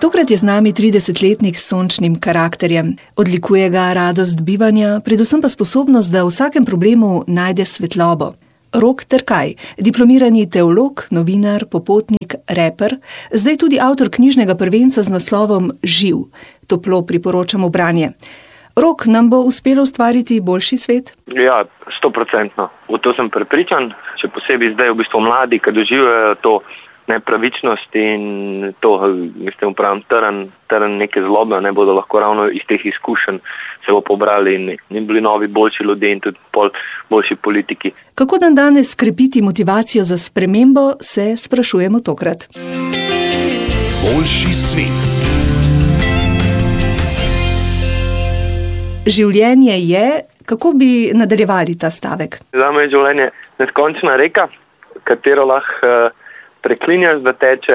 Tokrat je z nami 30-letnik s sončnim karakterjem. Odlikuje ga radost bivanja, predvsem pa sposobnost, da v vsakem problemu najde svetlobo. Rok Terkaj, diplomirani teolog, novinar, popotnik, reper, zdaj tudi avtor knjižnega prvenca z naslovom Živ. Toplo priporočamo branje. Rok, nam bo uspelo ustvariti boljši svet? Ja, 100%. V to sem prepričan, še posebej zdaj v bistvu mladi, ki doživljajo to nepravičnost in to, mislim, pravim, trn neke zlobe, ne bodo lahko ravno iz teh izkušenj se bo pobrali in bili novi, boljši ljudje in tudi boljši politiki. Kako dan danes krepiti motivacijo za spremembo, se sprašujemo tokrat. Boljši svet. Življenje je, kako bi nadaljevali ta stavek? Zame je življenje neskončna reka, katero lahko preklinjaš, da teče,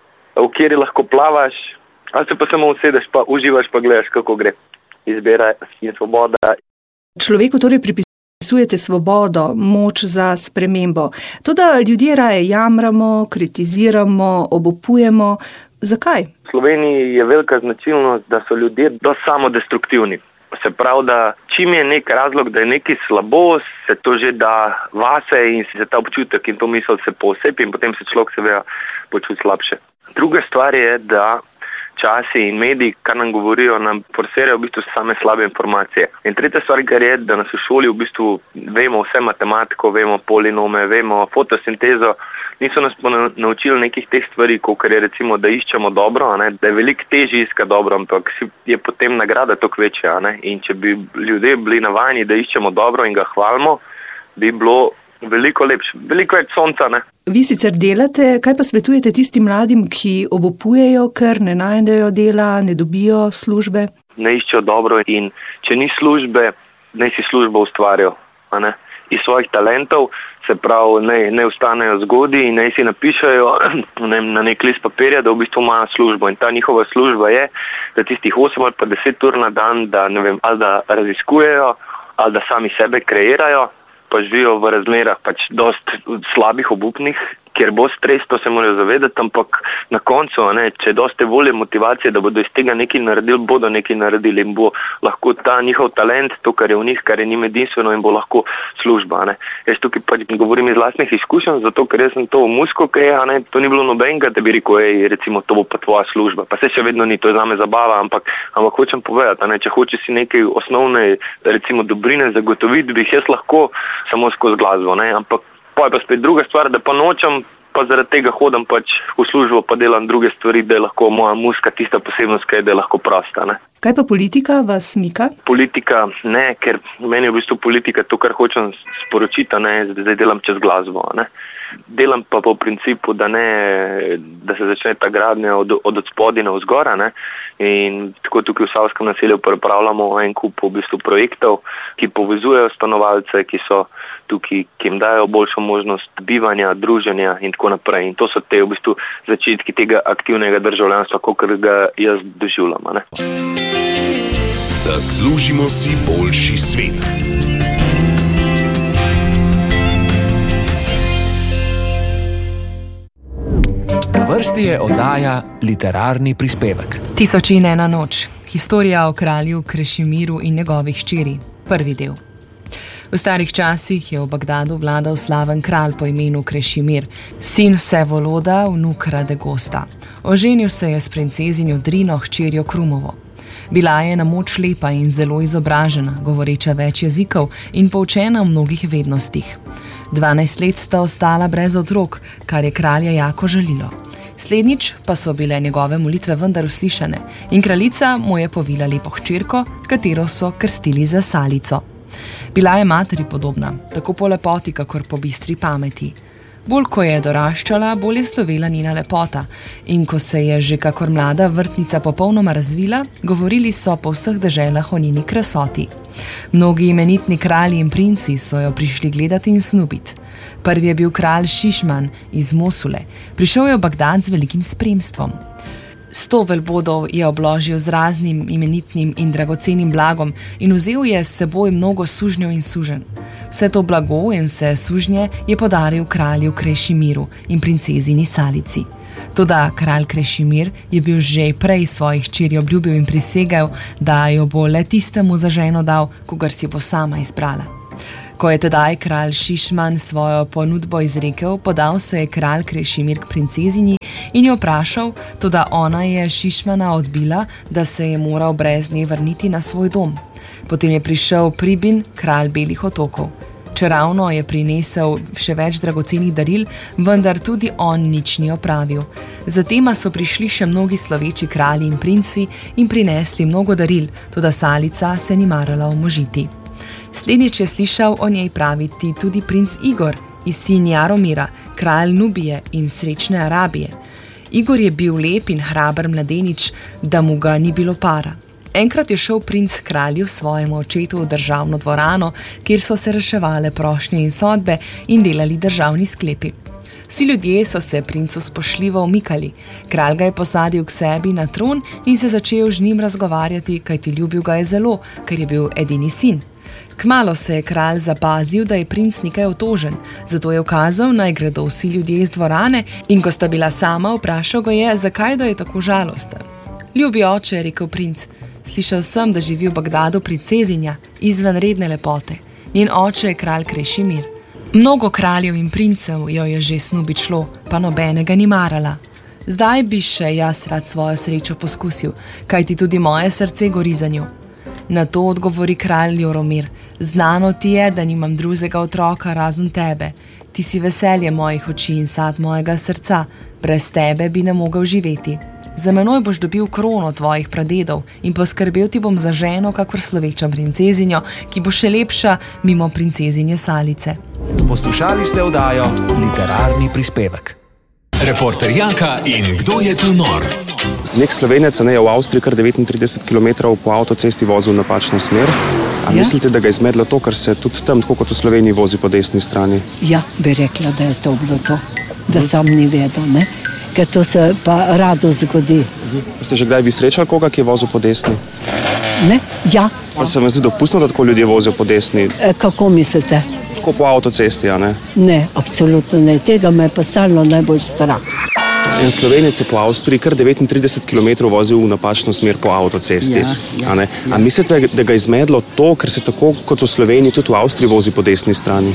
v kateri lahko plavaš, ali se pa samo usedeš, pa uživaš, pa gledaš, kako gre. Izbira in svoboda. Človeku torej pripisujete svobodo, moč za spremembo. Toda ljudje raje jamramo, kritiziramo, obupujemo. Zakaj? V Sloveniji je velika značilnost, da so ljudje dosti samodestruktivni. Se pravi, da čim je nek razlog, da je nekaj slabo, se to že da vase in se ta občutek in to misel se posepi in potem se človek seveda počuti slabše. Druga stvar je, da časi in mediji, kar nam govorijo, nam forsirajo v bistvu same slabe informacije. In tretja stvar, kar je, da nas v šoli v bistvu vemo vse matematiko, vemo polinome, vemo fotosintezo, niso nas pa naučili nekih teh stvari, kot je recimo, da iščemo dobro, ne? Da je veliko težje iskati dobro, ampak je potem nagrada toliko večja. Ne? In če bi ljudje bili navajeni, da iščemo dobro in ga hvalimo, bi bilo veliko lepše, veliko več sonca. Ne? Vi sicer delate, kaj pa svetujete tistim mladim, ki obupujejo, ker ne najdejo dela, ne dobijo službe? Ne iščejo dobro in če ni službe, naj si službo ustvarijo. Iz svojih talentov, se pravi, ne ostanejo zgodi in naj si napišejo na nek list papirja, da v bistvu imajo službo. In ta njihova služba je, da tistih 8 ali pa 10 ur na dan, da ne vem, ali da raziskujejo, ali da sami sebe kreirajo, pa živijo v razmerah pač dosti slabih, obupnih, kjer bo stres, to se morajo zavedati, ampak na koncu, če je dosti volje, motivacije, da bodo iz tega nekaj naredili, bodo nekaj naredili in bo lahko ta njihov talent, to, kar je v njih, kar je njim edinstveno in bo lahko služba. Jaz tukaj pač govorim iz lastnih izkušenj, zato ker jaz sem to v Musko, to ni bilo nobenega, da bi rekel, recimo, to bo pa tvoja služba. Pa se še vedno ni, to je zame zabava, ampak hočem povedati, če hočeš si nekaj osnovne, recimo, dobrine zagotoviti, bi jaz lahko samo skozi glasbo, ampak pa je pa spet druga stvar, da pa nočem, pa zaradi tega hodim pač v službo, pa delam druge stvari, da je lahko moja muzika tista posebnost, da je lahko prosta. Kaj pa politika vas mika? Politika ne, ker meni je v bistvu politika to, kar hočem sporočiti, zdaj delam čez glasbo. Delam pa po principu, da se začne ta gradnja od spodaj navzgor, in tako tukaj v Savskem naselju pripravljamo en kup v bistvu projektov, ki povezujejo stanovalce, ki so tukaj, ki jim dajo boljšo možnost bivanja, druženja in tako naprej. In to so te v bistvu začetki tega aktivnega državljanstva, kakor ga jaz doživljam. Zaslužimo si boljši svet. Na vrsti je oddaja Literarni prispevek. 1001 noč. Historija o kralju Krešimiru in njegovih hčeri. Prvi del. V starih časih je v Bagdadu vladal slaven kralj po imenu Krešimir, sin Vsevoloda, vnuk Radegosta. Oženil se je s princezinjo Drino, hčerjo Krumovo. Bila je na moč lepa in zelo izobražena, govoreča več jezikov in poučena v mnogih vednostih. 12 let sta ostala brez otrok, kar je kralja jako žalilo. Slednjič pa so bile njegove molitve vendar uslišane in kraljica mu je povila lepo hčerko, katero so krstili za Salico. Bila je materi podobna, tako po lepoti, kakor po bistri pameti. Bolj ko je doraščala, bolj je slovela njena lepota in ko se je že kakor mlada vrtnica popolnoma razvila, govorili so po vseh deželah o njeni krasoti. Mnogi imenitni kralji in princi so jo prišli gledati in snubiti. Prvi je bil kralj Šišman iz Mosule. Prišel je v Bagdad z velikim spremstvom. 100 velbodov je obložil z raznim imenitnim in dragocenim blagom in vzel je s seboj mnogo sužnjev in suženj. Vse to blago in vse sužnje je podaril kralju Krešimiru in princezini Salici. Toda kralj Krešimir je bil že prej svojih hčeri obljubil in prisegel, da jo bo le tistemu za ženo dal, kogar si bo sama izbrala. Ko je tedaj kralj Šišman svojo ponudbo izrekel, podal se je kralj Krešimir k princezini in jo vprašal, toda ona je Šišmana odbila, da se je moral brez nje vrniti na svoj dom. Potem je prišel Pribin, kralj Belih otokov. Čeravno je prinesel še več dragocenih daril, vendar tudi on nič ni opravil. Zatema so prišli še mnogi sloveči kralji in princi in prinesli mnogo daril, toda Salica se ni marala omožiti. Slednjič je slišal o njej praviti tudi princ Igor iz sin Jaromira, kralj Nubije in srečne Arabije. Igor je bil lep in hraber mladenič, da mu ga ni bilo para. Enkrat je šel princ kralju svojemu očetu v državno dvorano, kjer so se reševale prošnje in sodbe in delali državni sklepi. Vsi ljudje so se princu spoštljivo umikali. Kralj ga je posadil k sebi na tron in se začel z njim razgovarjati, kajti ljubil ga je zelo, ker je bil edini sin. Kmalu se je kralj zapazil, da je princ nekaj otožen, zato je ukazal, naj gredo vsi ljudje iz dvorane in ko sta bila sama, vprašal ga je, zakaj da je tako žalosten. Ljubi oče, je rekel princ, slišal sem, da živi v Bagdadu princezinja, izvenredne lepote. Njen oče je kralj Krešimir. Mnogo kraljev in princev jo je že snubič šlo, pa nobenega ni marala. Zdaj bi še jaz rad svojo srečo poskusil, kajti tudi moje srce gori za njo. Na to odgovori kralj Jaromir, znano ti je, da nimam drugega otroka razen tebe. Ti si veselje mojih oči in sad mojega srca, brez tebe bi ne mogel živeti. Za menoj boš dobil krono tvojih pradedov in poskrbel ti bom za ženo, kakor sloveča princezinjo, ki bo še lepša mimo princezinje Salice. Poslušali ste oddajo Literarni prispevek. Reporter Janka in Kdo je tu nor? Nek Slovenec je v Avstriji kar 39 km po avtocesti vozil v napačno smer. A mislite, da ga je zmedlo to, ker se tudi tam, tako kot v Sloveniji, vozi po desni strani? Ja, bi rekla, da je to bilo to. Da sam ni vedel, ne? Ker to se pa rado zgodi. Ste že kdaj vi srečali koga, ki je vozil po desni? Ne? Ja. Pa se vam zdi dopustno, da tako ljudje vozijo po desni? Kako mislite? Tako po avtocesti, a ne? Ne, absolutno ne. Tega me je pa stalno najbolj strah. En Slovenec je po Avstriji kar 39 km vozil v napačno smer po avtocesti. A ne? A mislite, da ga je zmedlo to, ker se tako kot v Sloveniji tudi v Avstriji vozi po desni strani?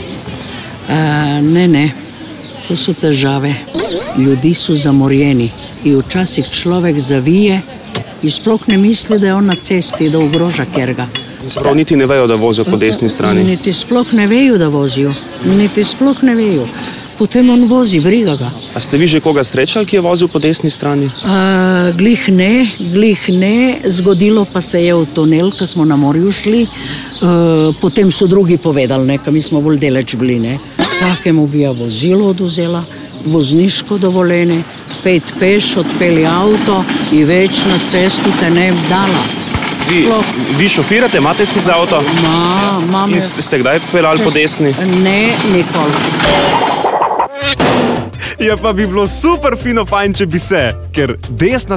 Ne. To so težave. Ljudi so zamorjeni in včasih človek zavije in sploh ne misli, da je on na cesti, da ogroža kerga. Sprav niti ne vejo, da vozijo po desni strani. Niti sploh ne vejo, da vozijo. Niti sploh ne vejo. Potem on vozi, briga ga. A ste vi že koga srečali, ki je vozil po desni strani? Glih ne. Zgodilo pa se je v tunel, ko smo na morju šli. Potem so drugi povedali, ne, mi smo bolj deleč bili, ne. Takemu bi ja vozilo oduzela, vozniško dovoljenje, 5 peš, odpeli avto in več na cestu te ne bi dala. Vi šofirate, imate spet za avto? Imam. In ste kdaj peljali po desni? Ne, nikoli. Ja, pa bi bilo super fino fajn, če bi se, ker desna